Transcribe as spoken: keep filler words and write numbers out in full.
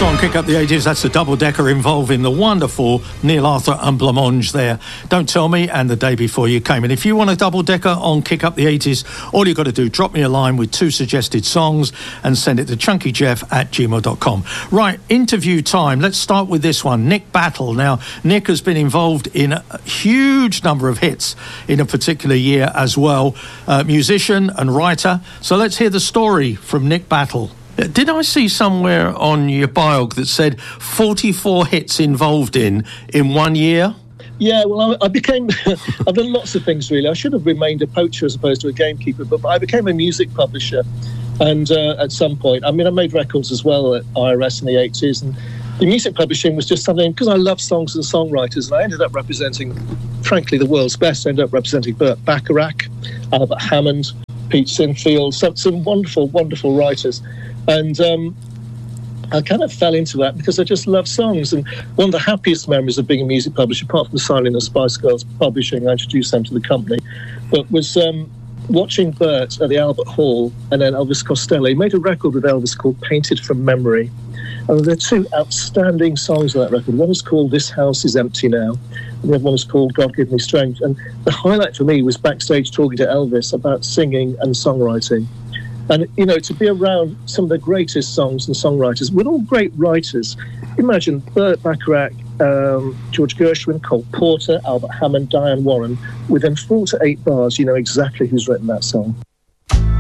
So on Kick Up the eighties, that's a double-decker involving the wonderful Neil Arthur and Blancmange there. Don't Tell Me and The Day Before You Came. And if you want a double-decker on Kick Up the eighties, all you've got to do, drop me a line with two suggested songs and send it to chunkyjeff at gmail dot com. Right, interview time. Let's start with this one, Nick Battle. Now, Nick has been involved in a huge number of hits in a particular year as well. Uh, musician and writer. So let's hear the story from Nick Battle. Did I see somewhere on your biog that said forty-four hits involved in in one year? Yeah, well, I, I became... I've done lots of things, really. I should have remained a poacher as opposed to a gamekeeper, but I became a music publisher. And uh, at some point, I mean, I made records as well at I R S in the eighties, and the music publishing was just something, because I love songs and songwriters, and I ended up representing, frankly, the world's best. I ended up representing Burt Bacharach, Albert Hammond, Pete Sinfield, some, some wonderful, wonderful writers. And um, I kind of fell into that because I just love songs. And one of the happiest memories of being a music publisher, apart from signing the Spice Girls publishing, I introduced them to the company, but was um, watching Burt at the Albert Hall, and then Elvis Costello. He made a record with Elvis called Painted from Memory. And there are two outstanding songs on that record. One is called This House is Empty Now, and the other one is called God Give Me Strength. And the highlight for me was backstage talking to Elvis about singing and songwriting. And, you know, to be around some of the greatest songs and songwriters, with all great writers. Imagine Burt Bacharach, um, George Gershwin, Cole Porter, Albert Hammond, Diane Warren. Within four to eight bars, you know exactly who's written that song.